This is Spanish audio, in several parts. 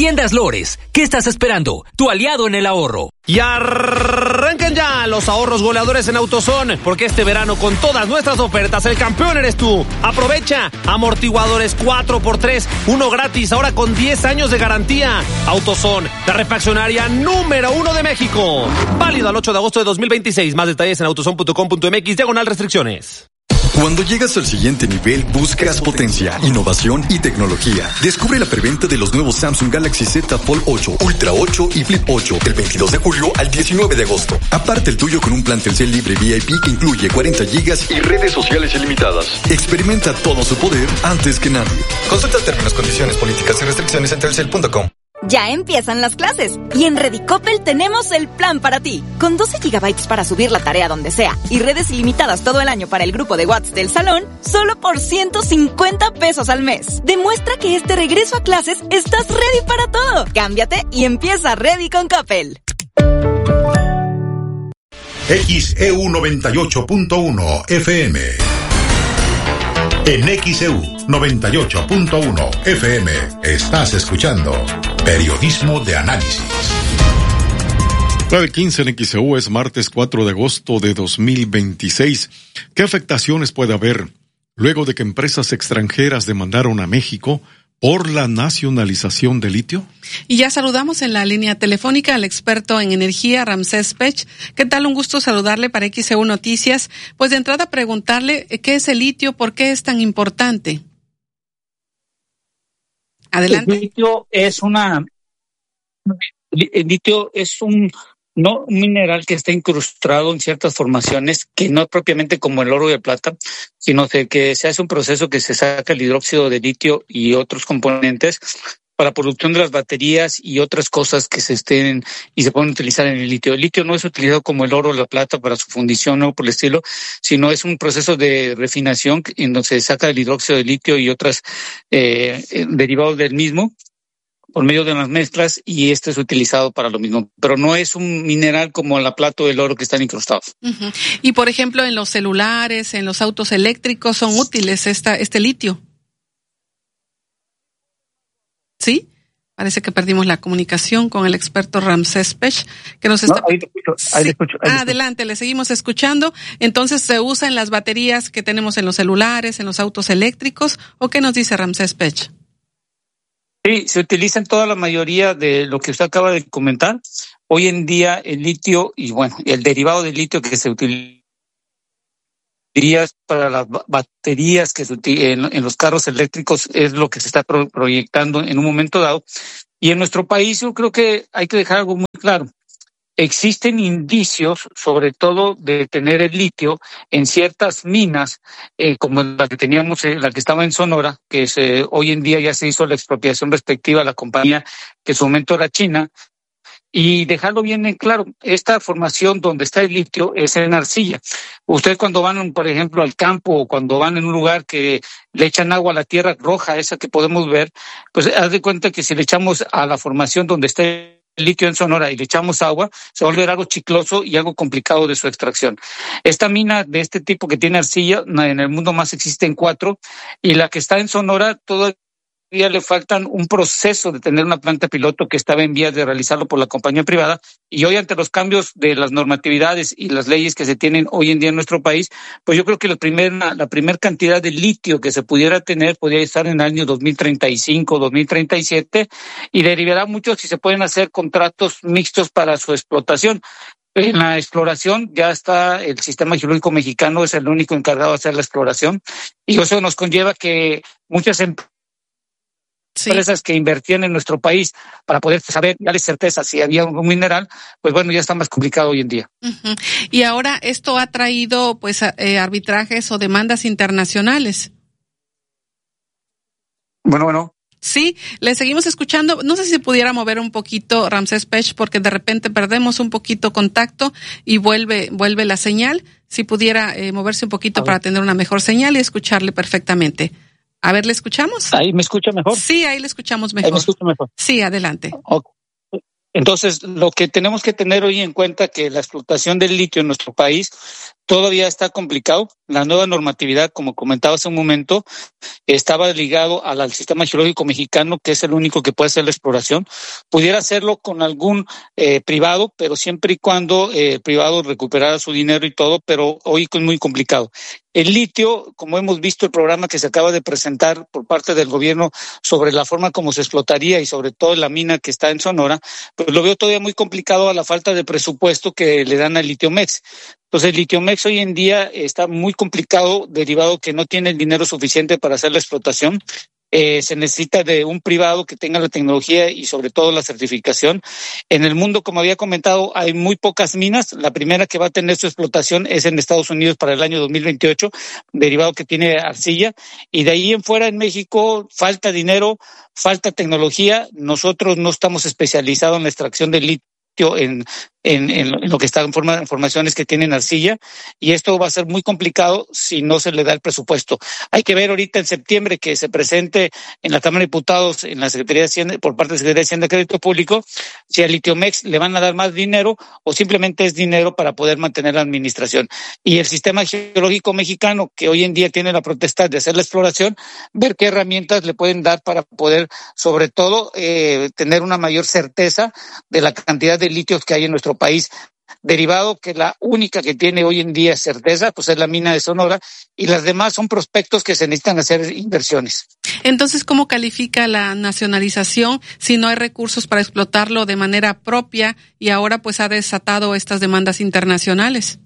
Tiendas Lores, ¿qué estás esperando? Tu aliado en el ahorro. Y arrancan ya los ahorros goleadores en AutoZone, porque este verano con todas nuestras ofertas el campeón eres tú. Aprovecha, amortiguadores 4x3, uno gratis, ahora con 10 años de garantía. AutoZone, la refaccionaria número 1 de México. Válido al 8 de agosto de 2026. Más detalles en autozone.com.mx/restricciones. Cuando llegas al siguiente nivel, buscas potencia, innovación y tecnología. Descubre la preventa de los nuevos Samsung Galaxy Z Fold 8, Ultra 8 y Flip 8 del 22 de julio al 19 de agosto. Aparte el tuyo con un plan Telcel libre VIP que incluye 40 gigas y redes sociales ilimitadas. Experimenta todo su poder antes que nadie. Consulta términos, condiciones, políticas y restricciones en telcel.com. Ya empiezan las clases y en Redicopel tenemos el plan para ti. Con 12 gigabytes para subir la tarea donde sea y redes ilimitadas todo el año para el grupo de WhatsApp del salón, solo por 150 pesos al mes. Demuestra que este regreso a clases estás ready para todo. Cámbiate y empieza Ready con Coppel. XEU 98.1 FM. En XEU 98.1 FM estás escuchando Periodismo de Análisis. 9:15 en XEU, es martes 4 de agosto de 2026. ¿Qué afectaciones puede haber luego de que empresas extranjeras demandaron a México por la nacionalización de litio? Y ya saludamos en la línea telefónica al experto en energía, Ramsés Pech. ¿Qué tal? Un gusto saludarle para XEU Noticias. Pues de entrada preguntarle qué es el litio, por qué es tan importante. Adelante. El litio es un mineral que está incrustado en ciertas formaciones, que no es propiamente como el oro y el plata, sino que se hace un proceso que se saca el hidróxido de litio y otros componentes para la producción de las baterías y otras cosas que se pueden utilizar en el litio. El litio no es utilizado como el oro o la plata para su fundición o por el estilo, sino es un proceso de refinación en donde se saca el hidróxido de litio y otros derivados del mismo por medio de las mezclas, y este es utilizado para lo mismo, pero no es un mineral como la plata o el oro que están incrustados. Uh-huh. Y por ejemplo, en los celulares, en los autos eléctricos, ¿son útiles este litio? ¿Sí? Parece que perdimos la comunicación con el experto Ramsés Pech, que nos está... Ahí le escucho. Adelante, le seguimos escuchando. Entonces, ¿se usa en las baterías que tenemos en los celulares, en los autos eléctricos? ¿O qué nos dice Ramsés Pech? Sí, se utiliza en toda la mayoría de lo que usted acaba de comentar. Hoy en día el litio y el derivado del litio que se utiliza para las baterías que se en los carros eléctricos es lo que se está proyectando en un momento dado. Y en nuestro país yo creo que hay que dejar algo muy claro. Existen indicios, sobre todo, de tener el litio en ciertas minas, como la que teníamos, la que estaba en Sonora, que hoy en día ya se hizo la expropiación respectiva a la compañía que en su momento era China. Y dejarlo bien en claro, esta formación donde está el litio es en arcilla. Ustedes cuando van, por ejemplo, al campo o cuando van en un lugar que le echan agua a la tierra roja, esa que podemos ver, pues haz de cuenta que si le echamos a la formación donde está el litio en Sonora y le echamos agua, se va a volver algo chicloso y algo complicado de su extracción. Esta mina de este tipo que tiene arcilla, en el mundo más existen 4, y la que está en Sonora todavía le faltan un proceso de tener una planta piloto que estaba en vías de realizarlo por la compañía privada, y hoy ante los cambios de las normatividades y las leyes que se tienen hoy en día en nuestro país, pues yo creo que la primer cantidad de litio que se pudiera tener podría estar en el año 2035, 2037, y derivará mucho si se pueden hacer contratos mixtos para su explotación. En la exploración ya está el Sistema Geológico Mexicano, es el único encargado de hacer la exploración, y eso nos conlleva que muchas empresas que invertían en nuestro país para poder saber, darles certeza si había un mineral, pues ya está más complicado hoy en día. Uh-huh. Y ahora esto ha traído arbitrajes o demandas internacionales. Bueno. Sí, le seguimos escuchando. No sé si pudiera mover un poquito Ramsés Pech, porque de repente perdemos un poquito contacto y vuelve la señal. Si pudiera moverse un poquito para tener una mejor señal y escucharle perfectamente. A ver, ¿le escuchamos? ¿Ahí me escucha mejor? Sí, ahí le escuchamos mejor. Ahí me escucha mejor. Sí, adelante. Okay. Entonces, lo que tenemos que tener hoy en cuenta que la explotación del litio en nuestro país todavía está complicado. la nueva normatividad, como comentaba hace un momento, estaba ligado al sistema geológico mexicano, que es el único que puede hacer la exploración. Pudiera hacerlo con algún privado, pero siempre y cuando el privado recuperara su dinero y todo, pero hoy es muy complicado. El litio, como hemos visto el programa que se acaba de presentar por parte del gobierno sobre la forma como se explotaría y sobre todo la mina que está en Sonora, pues lo veo todavía muy complicado a la falta de presupuesto que le dan al Litiomex. Entonces, el Litiomex hoy en día está muy complicado, derivado que no tiene el dinero suficiente para hacer la explotación. Se necesita de un privado que tenga la tecnología y sobre todo la certificación. En el mundo, como había comentado, hay muy pocas minas. La primera que va a tener su explotación es en Estados Unidos para el año 2028, derivado que tiene arcilla. Y de ahí en fuera, en México, falta dinero, falta tecnología. Nosotros no estamos especializados en la extracción de litio en lo que está en formaciones que tienen arcilla, y esto va a ser muy complicado si no se le da el presupuesto. Hay que ver ahorita en septiembre que se presente en la Cámara de Diputados, en la Secretaría de Hacienda, por parte de la Secretaría de Hacienda y Crédito Público, si a Litiomex le van a dar más dinero o simplemente es dinero para poder mantener la administración. Y el sistema geológico mexicano, que hoy en día tiene la potestad de hacer la exploración, ver qué herramientas le pueden dar para poder, sobre todo, tener una mayor certeza de la cantidad de litios que hay en nuestro país, derivado que la única que tiene hoy en día certeza pues es la mina de Sonora, y las demás son prospectos que se necesitan hacer inversiones. Entonces, ¿cómo califica la nacionalización si no hay recursos para explotarlo de manera propia y ahora pues ha desatado estas demandas internacionales?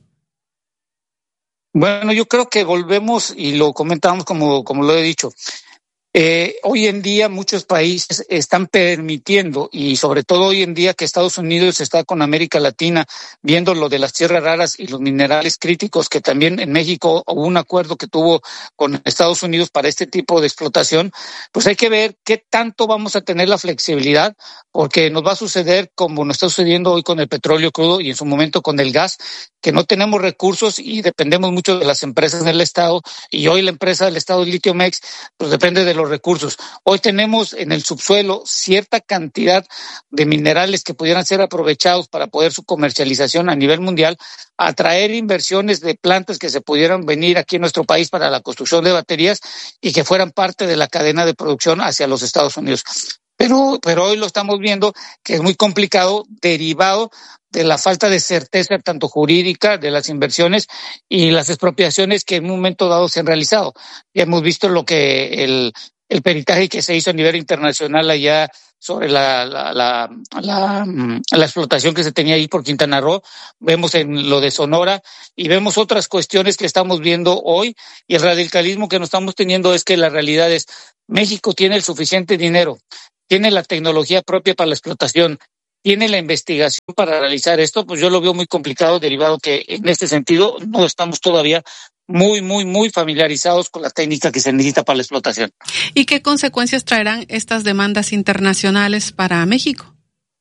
Bueno, yo creo que volvemos y lo comentamos como lo he dicho. Hoy en día muchos países están permitiendo, y sobre todo hoy en día que Estados Unidos está con América Latina viendo lo de las tierras raras y los minerales críticos, que también en México hubo un acuerdo que tuvo con Estados Unidos para este tipo de explotación, pues hay que ver qué tanto vamos a tener la flexibilidad, porque nos va a suceder como nos está sucediendo hoy con el petróleo crudo y en su momento con el gas, que no tenemos recursos y dependemos mucho de las empresas del Estado, y hoy la empresa del Estado Litiomex pues depende de los recursos. Hoy tenemos en el subsuelo cierta cantidad de minerales que pudieran ser aprovechados para poder su comercialización a nivel mundial, atraer inversiones de plantas que se pudieran venir aquí en nuestro país para la construcción de baterías y que fueran parte de la cadena de producción hacia los Estados Unidos. Pero hoy lo estamos viendo que es muy complicado, derivado de la falta de certeza tanto jurídica de las inversiones y las expropiaciones que en un momento dado se han realizado. Ya hemos visto lo que el peritaje que se hizo a nivel internacional allá sobre la explotación que se tenía ahí por Quintana Roo, vemos en lo de Sonora y vemos otras cuestiones que estamos viendo hoy, y el radicalismo que nos estamos teniendo es que la realidad es México tiene el suficiente dinero, tiene la tecnología propia para la explotación, tiene la investigación para realizar esto. Pues yo lo veo muy complicado, derivado que en este sentido no estamos todavía muy familiarizados con la técnica que se necesita para la explotación. ¿Y qué consecuencias traerán estas demandas internacionales para México?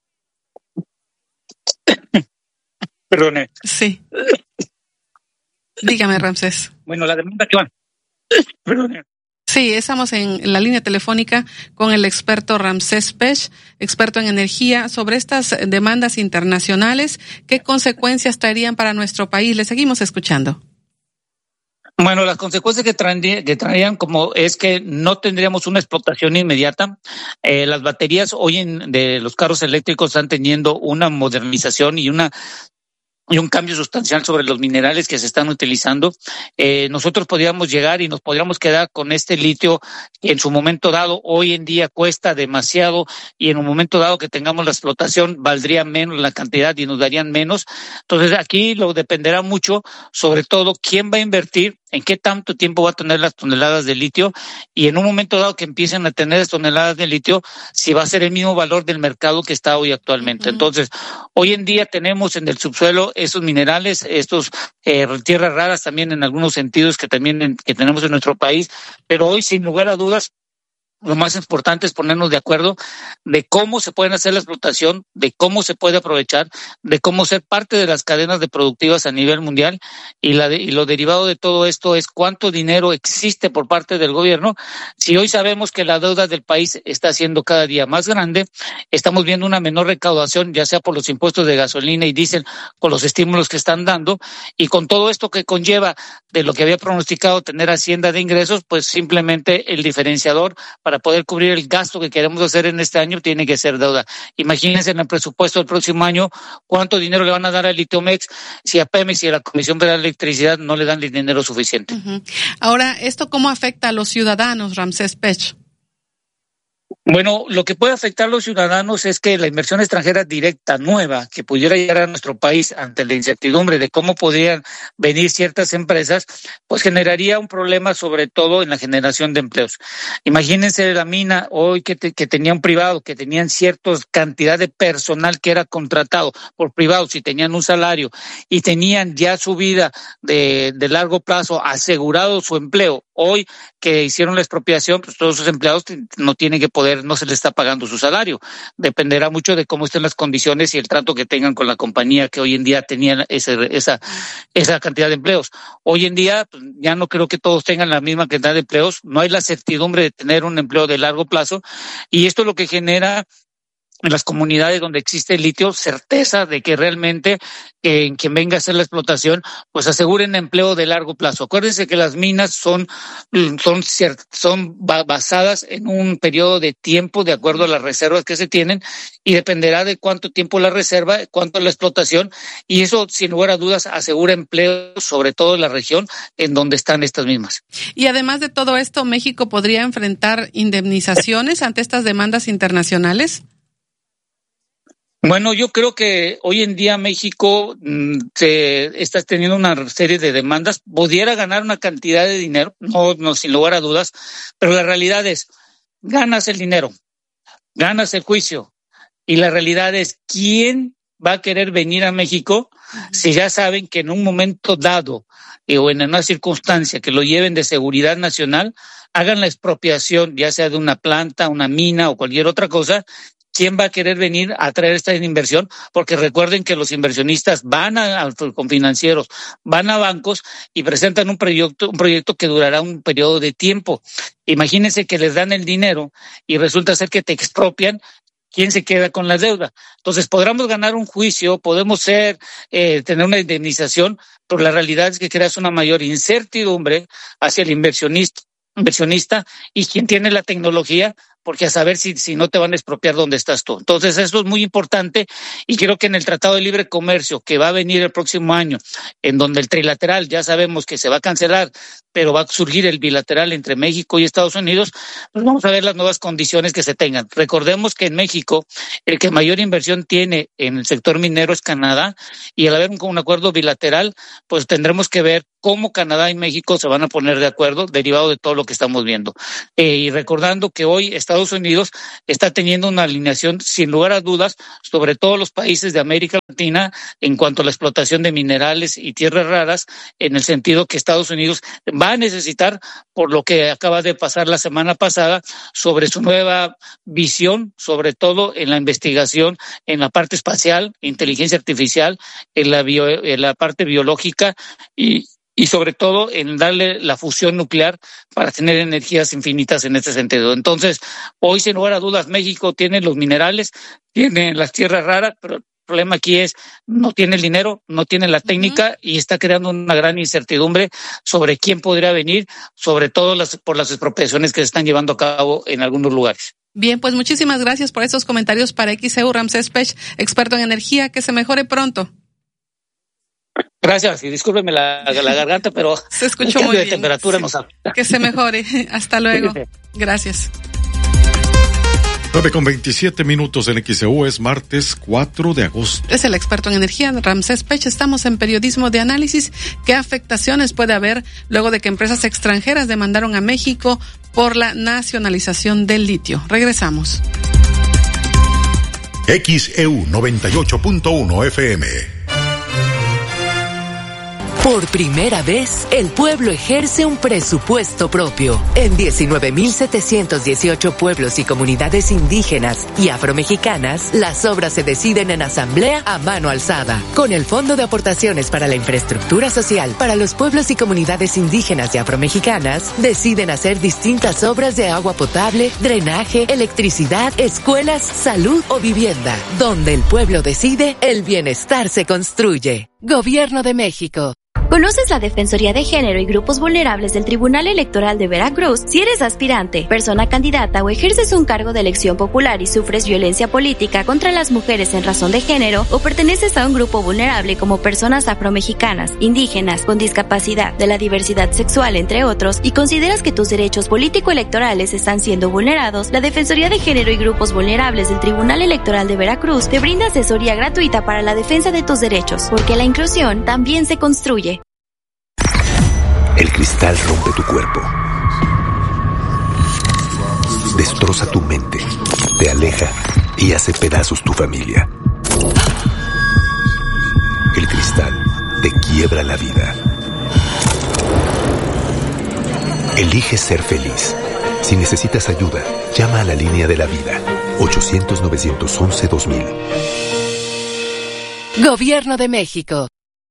Perdone. Sí. Dígame, Ramsés. Bueno, la demanda que va. Perdone. Sí, estamos en la línea telefónica con el experto Ramsés Pech, experto en energía, sobre estas demandas internacionales. ¿Qué consecuencias traerían para nuestro país? Le seguimos escuchando. Bueno, las consecuencias que traerían como es que no tendríamos una explotación inmediata. Las baterías hoy de los carros eléctricos están teniendo una modernización y un cambio sustancial sobre los minerales que se están utilizando. Nosotros podríamos llegar y nos podríamos quedar con este litio que en su momento dado, hoy en día cuesta demasiado, y en un momento dado que tengamos la explotación valdría menos la cantidad y nos darían menos. Entonces aquí lo dependerá mucho, sobre todo quién va a invertir, en qué tanto tiempo va a tener las toneladas de litio, y en un momento dado que empiecen a tener las toneladas de litio, si va a ser el mismo valor del mercado que está hoy actualmente. Uh-huh. Entonces, hoy en día tenemos en el subsuelo esos minerales, estos tierras raras también en algunos sentidos que tenemos en nuestro país, pero hoy sin lugar a dudas lo más importante es ponernos de acuerdo de cómo se puede hacer la explotación, de cómo se puede aprovechar, de cómo ser parte de las cadenas de productivas a nivel mundial, y lo derivado de todo esto es cuánto dinero existe por parte del gobierno. Si hoy sabemos que la deuda del país está siendo cada día más grande, estamos viendo una menor recaudación, ya sea por los impuestos de gasolina y diésel, con los estímulos que están dando, y con todo esto que conlleva de lo que había pronosticado tener Hacienda de ingresos, pues simplemente el diferenciador para poder cubrir el gasto que queremos hacer en este año tiene que ser deuda. Imagínense en el presupuesto del próximo año cuánto dinero le van a dar a Litiomex si a Pemex y a la Comisión Federal de Electricidad no le dan el dinero suficiente. Uh-huh. Ahora, ¿esto cómo afecta a los ciudadanos, Ramsés Pech? Bueno, lo que puede afectar a los ciudadanos es que la inversión extranjera directa nueva que pudiera llegar a nuestro país ante la incertidumbre de cómo podrían venir ciertas empresas, pues generaría un problema sobre todo en la generación de empleos. Imagínense la mina hoy que tenía un privado, que tenían cierta cantidad de personal que era contratado por privados y tenían un salario y tenían ya su vida de largo plazo asegurado su empleo. Hoy que hicieron la expropiación, pues todos sus empleados no tienen que poder, no se les está pagando su salario. Dependerá mucho de cómo estén las condiciones y el trato que tengan con la compañía que hoy en día tenían esa cantidad de empleos. Hoy en día pues, ya no creo que todos tengan la misma cantidad de empleos, no hay la certidumbre de tener un empleo de largo plazo, y esto es lo que genera en las comunidades donde existe el litio, certeza de que realmente quien venga a hacer la explotación, pues aseguren empleo de largo plazo. Acuérdense que las minas son basadas en un periodo de tiempo de acuerdo a las reservas que se tienen, y dependerá de cuánto tiempo la reserva, cuánto la explotación, y eso sin lugar a dudas asegura empleo, sobre todo en la región en donde están estas mismas. Y además de todo esto, ¿México podría enfrentar indemnizaciones ante estas demandas internacionales? Bueno, yo creo que hoy en día México está teniendo una serie de demandas, pudiera ganar una cantidad de dinero, no sin lugar a dudas, pero la realidad es, ganas el dinero, ganas el juicio, y la realidad es, ¿quién va a querer venir a México si ya saben que en un momento dado o en una circunstancia que lo lleven de seguridad nacional, hagan la expropiación, ya sea de una planta, una mina o cualquier otra cosa? ¿Quién va a querer venir a traer esta inversión? Porque recuerden que los inversionistas van con financieros, van a bancos y presentan un proyecto que durará un periodo de tiempo. Imagínense que les dan el dinero y resulta ser que te expropian. ¿Quién se queda con la deuda? Entonces, podremos ganar un juicio, podemos tener una indemnización, pero la realidad es que creas una mayor incertidumbre hacia el inversionista y quien tiene la tecnología, porque a saber si no te van a expropiar dónde estás tú. Entonces, esto es muy importante, y creo que en el Tratado de Libre Comercio que va a venir el próximo año, en donde el trilateral ya sabemos que se va a cancelar, pero va a surgir el bilateral entre México y Estados Unidos, pues vamos a ver las nuevas condiciones que se tengan. Recordemos que en México el que mayor inversión tiene en el sector minero es Canadá, y al haber un acuerdo bilateral, pues tendremos que ver cómo Canadá y México se van a poner de acuerdo derivado de todo lo que estamos viendo. Y recordando que hoy Estados Unidos está teniendo una alineación sin lugar a dudas sobre todos los países de América Latina en cuanto a la explotación de minerales y tierras raras, en el sentido que Estados Unidos va a necesitar, por lo que acaba de pasar la semana pasada, sobre su nueva visión, sobre todo en la investigación, en la parte espacial, inteligencia artificial, en la parte biológica y sobre todo en darle la fusión nuclear para tener energías infinitas en este sentido. Entonces, hoy sin lugar a dudas México tiene los minerales, tiene las tierras raras, pero el problema aquí es no tiene el dinero, no tiene la técnica, y está creando una gran incertidumbre sobre quién podría venir, sobre todo por las expropiaciones que se están llevando a cabo en algunos lugares. Bien, pues muchísimas gracias por estos comentarios para XEU, Ramsés Pech, experto en energía. Que se mejore pronto. Gracias, y discúlpeme la garganta, pero se escuchó muy bien. De temperatura nos afecta. Que se mejore. Hasta luego. Gracias. 9:27 en XEU, es martes 4 de agosto. Es el experto en energía, Ramsés Pech. Estamos en periodismo de análisis. ¿Qué afectaciones puede haber luego de que empresas extranjeras demandaron a México por la nacionalización del litio? Regresamos. XEU 98.1 FM. Por primera vez, el pueblo ejerce un presupuesto propio. En 19.718 pueblos y comunidades indígenas y afromexicanas, las obras se deciden en asamblea a mano alzada. Con el Fondo de Aportaciones para la Infraestructura Social para los pueblos y comunidades indígenas y afromexicanas, deciden hacer distintas obras de agua potable, drenaje, electricidad, escuelas, salud o vivienda. Donde el pueblo decide, el bienestar se construye. Gobierno de México. ¿Conoces la Defensoría de Género y Grupos Vulnerables del Tribunal Electoral de Veracruz? Si eres aspirante, persona candidata o ejerces un cargo de elección popular y sufres violencia política contra las mujeres en razón de género o perteneces a un grupo vulnerable como personas afromexicanas, indígenas, con discapacidad, de la diversidad sexual, entre otros, y consideras que tus derechos político-electorales están siendo vulnerados, la Defensoría de Género y Grupos Vulnerables del Tribunal Electoral de Veracruz te brinda asesoría gratuita para la defensa de tus derechos, porque la inclusión también se construye. El cristal rompe tu cuerpo, destroza tu mente, te aleja y hace pedazos tu familia. El cristal te quiebra la vida. Elige ser feliz. Si necesitas ayuda, llama a la línea de la vida, 800-911-2000. Gobierno de México.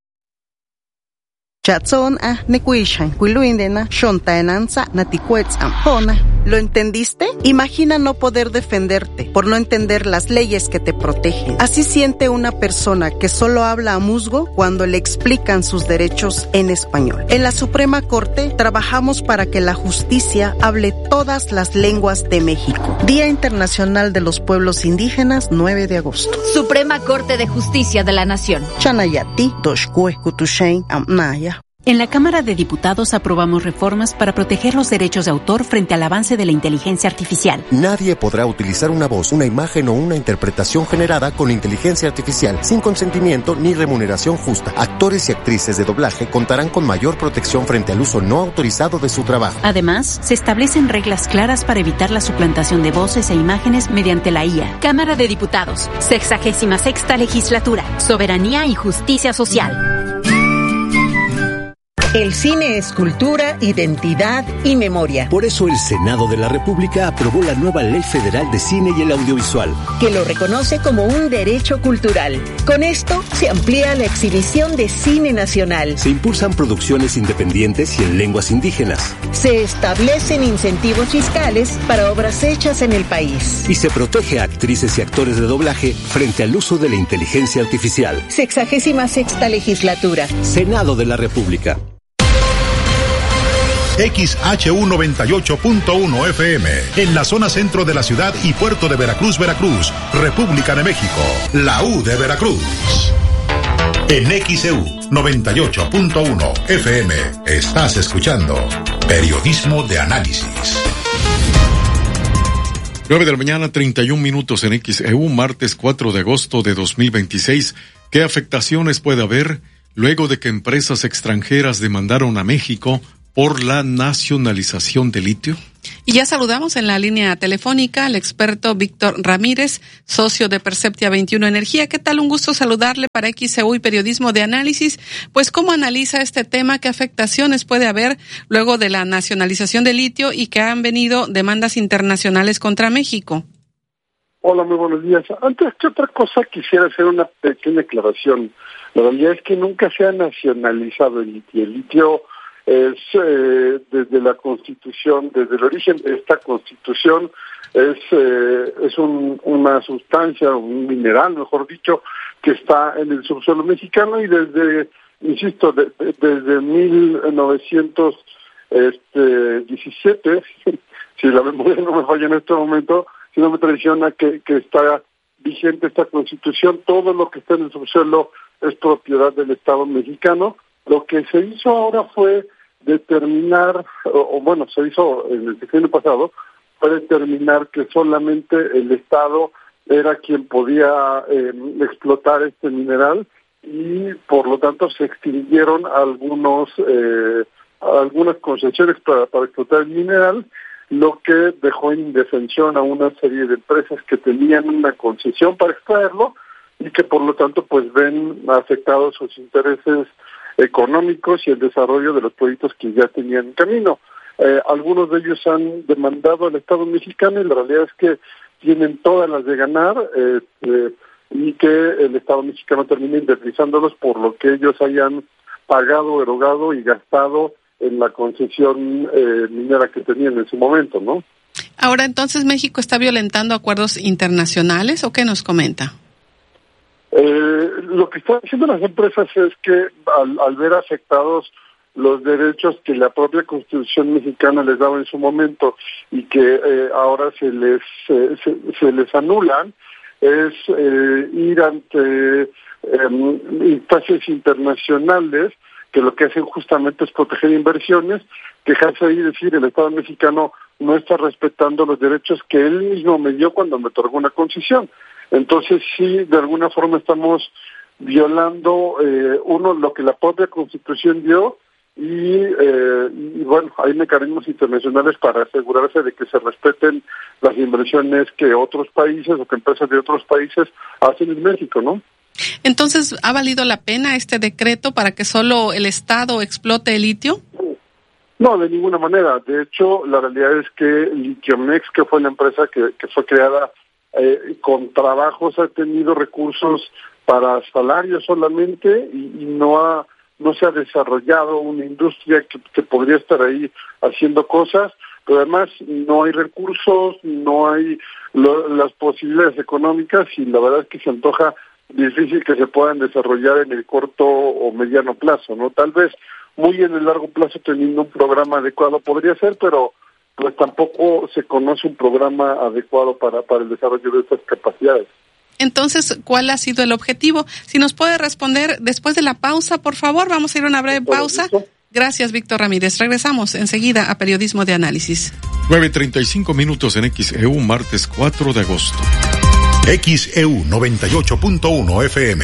¿Lo entendiste? Imagina no poder defenderte por no entender las leyes que te protegen. Así siente una persona que solo habla a musgo cuando le explican sus derechos en español. En la Suprema Corte trabajamos para que la justicia hable todas las lenguas de México. Día Internacional de los Pueblos Indígenas, 9 de agosto. Suprema Corte de Justicia de la Nación. Chanayati, Doshkue, Kutushain, Amnaya. En la Cámara de Diputados aprobamos reformas para proteger los derechos de autor frente al avance de la inteligencia artificial. Nadie podrá utilizar una voz, una imagen o una interpretación generada con inteligencia artificial sin consentimiento ni remuneración justa. Actores y actrices de doblaje contarán con mayor protección frente al uso no autorizado de su trabajo. Además, se establecen reglas claras para evitar la suplantación de voces e imágenes mediante la IA. Cámara de Diputados, 66ª Legislatura, Soberanía y Justicia Social. El cine es cultura, identidad y memoria. Por eso el Senado de la República aprobó la nueva Ley Federal de Cine y el Audiovisual, que lo reconoce como un derecho cultural. Con esto se amplía la exhibición de cine nacional. Se impulsan producciones independientes y en lenguas indígenas. Se establecen incentivos fiscales para obras hechas en el país. Y se protege a actrices y actores de doblaje frente al uso de la inteligencia artificial. 66ª Legislatura. Senado de la República. XHU 98.1 FM, en la zona centro de la ciudad y puerto de Veracruz, Veracruz, República de México, la U de Veracruz. En XEU 98.1 FM, estás escuchando Periodismo de Análisis. 9 de la mañana, 31 minutos en XEU, martes 4 de agosto de 2026. ¿Qué afectaciones puede haber luego de que empresas extranjeras demandaron a México por la nacionalización de litio? Y ya saludamos en la línea telefónica al experto Víctor Ramírez, socio de Perceptia 21 Energía. ¿Qué tal? Un gusto saludarle para XEU y Periodismo de Análisis. Pues, ¿cómo analiza este tema? ¿Qué afectaciones puede haber luego de la nacionalización de litio y que han venido demandas internacionales contra México? Hola, muy buenos días. Antes que otra cosa, quisiera hacer una pequeña aclaración. La realidad es que nunca se ha nacionalizado el litio. El litio es desde la Constitución, desde el origen de esta Constitución, es una sustancia, un mineral, mejor dicho, que está en el subsuelo mexicano y desde, insisto, desde 1917, si la memoria no me falla en este momento, si no me traiciona que está vigente esta Constitución, todo lo que está en el subsuelo es propiedad del Estado mexicano. Lo que se hizo ahora fue determinar, se hizo en el sexenio pasado, fue determinar que solamente el Estado era quien podía explotar este mineral y por lo tanto se extinguieron algunas concesiones para explotar el mineral, lo que dejó en indefensión a una serie de empresas que tenían una concesión para extraerlo y que por lo tanto pues ven afectados sus intereses económicos y el desarrollo de los proyectos que ya tenían en camino. Algunos de ellos han demandado al Estado mexicano y la realidad es que tienen todas las de ganar y que el Estado mexicano termine indemnizándolos por lo que ellos hayan pagado, erogado y gastado en la concesión minera que tenían en su momento, ¿no? Ahora, entonces, ¿México está violentando acuerdos internacionales o qué nos comenta? Lo que están haciendo las empresas es que al ver afectados los derechos que la propia Constitución mexicana les daba en su momento y que ahora se les anulan, es ir ante instancias internacionales que lo que hacen justamente es proteger inversiones, quejarse ahí y decir el Estado mexicano no está respetando los derechos que él mismo me dio cuando me otorgó una concesión. Entonces sí, de alguna forma estamos violando lo que la propia Constitución dio y bueno, hay mecanismos internacionales para asegurarse de que se respeten las inversiones que otros países o que empresas de otros países hacen en México, ¿no? Entonces, ¿ha valido la pena este decreto para que solo el Estado explote el litio? No, de ninguna manera. De hecho, la realidad es que Litiomex, que fue la empresa que fue creada con trabajos, ha tenido recursos para salarios solamente y no se ha desarrollado una industria que podría estar ahí haciendo cosas, pero además no hay recursos, no hay las posibilidades económicas y la verdad es que se antoja difícil que se puedan desarrollar en el corto o mediano plazo, ¿no? Tal vez muy en el largo plazo teniendo un programa adecuado podría ser, pero pues tampoco se conoce un programa adecuado para el desarrollo de estas capacidades. Entonces, ¿cuál ha sido el objetivo? Si nos puede responder después de la pausa, por favor, vamos a ir a una breve pausa. Gracias, Víctor Ramírez. Regresamos enseguida a Periodismo de Análisis. 9:35 en XEU, martes 4 de agosto. XEU 98.1 FM.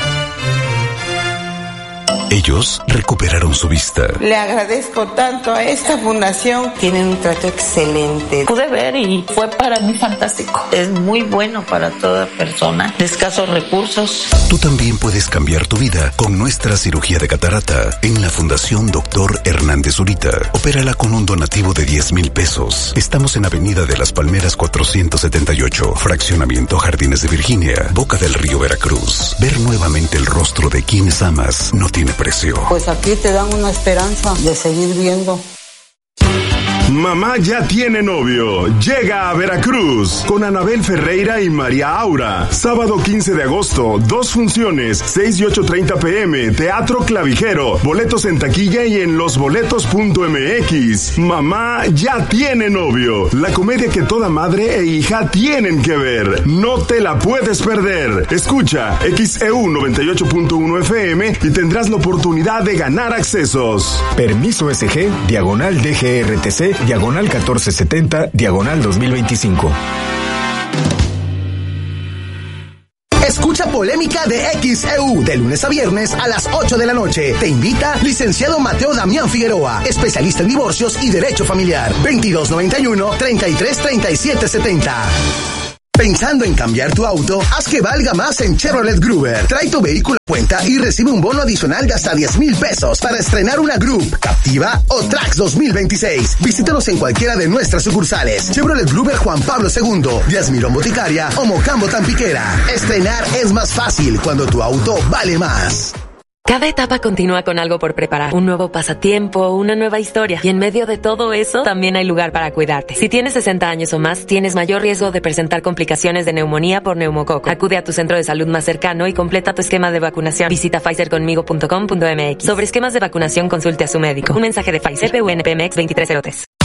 Ellos recuperaron su vista. Le agradezco tanto a esta fundación. Tienen un trato excelente. Pude ver y fue para mí fantástico. Es muy bueno para toda persona de escasos recursos. Tú también puedes cambiar tu vida con nuestra cirugía de catarata en la Fundación Dr. Hernández Zurita. Opérala con un donativo de 10,000 pesos. Estamos en Avenida de las Palmeras 478, Fraccionamiento Jardines de Virginia, Boca del Río, Veracruz. Ver nuevamente el rostro de quienes amas no tiene precio. Pues aquí te dan una esperanza de seguir viendo. Mamá ya tiene novio. Llega a Veracruz con Anabel Ferreira y María Aura. Sábado 15 de agosto, 2 funciones, 6 y 8:30 p.m. Teatro Clavijero. Boletos en taquilla y en losboletos.mx. Mamá ya tiene novio. La comedia que toda madre e hija tienen que ver. No te la puedes perder. Escucha XEU 98.1 FM y tendrás la oportunidad de ganar accesos. Permiso SG, diagonal DGRTC, diagonal 1470, diagonal 2025. Escucha Polémica de XEU de lunes a viernes a las 8 de la noche. Te invita licenciado Mateo Damián Figueroa, especialista en divorcios y derecho familiar. 2291-333770. Pensando en cambiar tu auto, haz que valga más en Chevrolet Gruber. Trae tu vehículo a cuenta y recibe un bono adicional de hasta 10,000 pesos para estrenar una Group, Captiva o Trax 2026. Visítanos en cualquiera de nuestras sucursales. Chevrolet Gruber Juan Pablo II, Díaz Mirón Boticaria o Mocambo Tampiquera. Estrenar es más fácil cuando tu auto vale más. Cada etapa continúa con algo por preparar, un nuevo pasatiempo, una nueva historia. Y en medio de todo eso, también hay lugar para cuidarte. Si tienes 60 años o más, tienes mayor riesgo de presentar complicaciones de neumonía por neumococo. Acude a tu centro de salud más cercano y completa tu esquema de vacunación. Visita pfizerconmigo.com.mx. Sobre esquemas de vacunación, consulte a su médico. Un mensaje de Pfizer, PUNPMX 2303.